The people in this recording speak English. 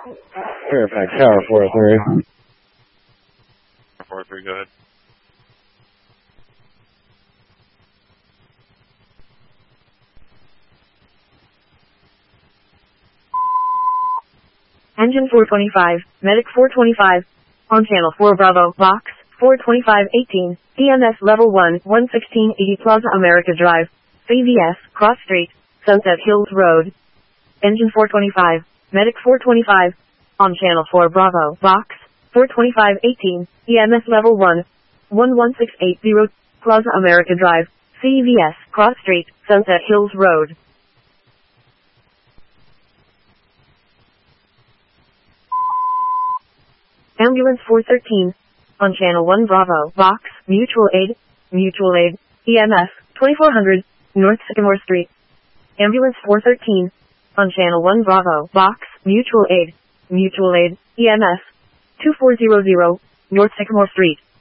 Fairfax Tower 403. 403, go ahead. Engine 425, Medic 425, on Channel 4 Bravo, Box 42518, EMS Level 1, 11680 Plaza America Drive, CVS, Cross Street, Sunset Hills Road. Engine 425, Medic 425, on Channel 4 Bravo, Box 42518, EMS Level 1, 11680, Plaza America Drive, CVS, Cross Street, Sunset Hills Road. Ambulance 413, on Channel 1 Bravo, Box, Mutual Aid, EMS, 2400, North Sycamore Street. Ambulance 413, on Channel 1 Bravo, Box, Mutual Aid, EMS, 2400, North Sycamore Street.